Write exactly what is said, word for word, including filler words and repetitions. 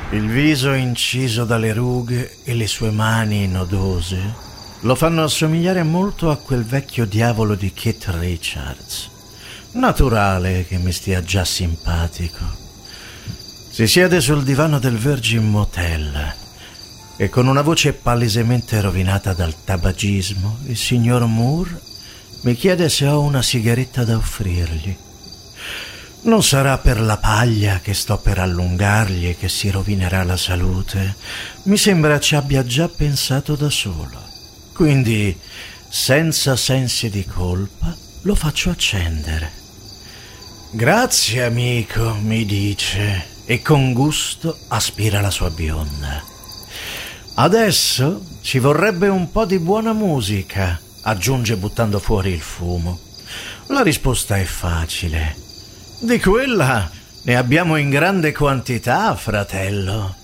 Il viso inciso dalle rughe e le sue mani nodose lo fanno assomigliare molto a quel vecchio diavolo di Keith Richards. Naturale che mi stia già simpatico. Si siede sul divano del Virgin Motel e con una voce palesemente rovinata dal tabagismo il signor Moore mi chiede se ho una sigaretta da offrirgli. Non sarà per la paglia che sto per allungargli e che si rovinerà la salute. Mi sembra ci abbia già pensato da solo. Quindi, senza sensi di colpa, lo faccio accendere. Grazie, amico, mi dice, e con gusto aspira la sua bionda. Adesso ci vorrebbe un po' di buona musica, aggiunge buttando fuori il fumo. La risposta è facile. Di quella ne abbiamo in grande quantità, fratello.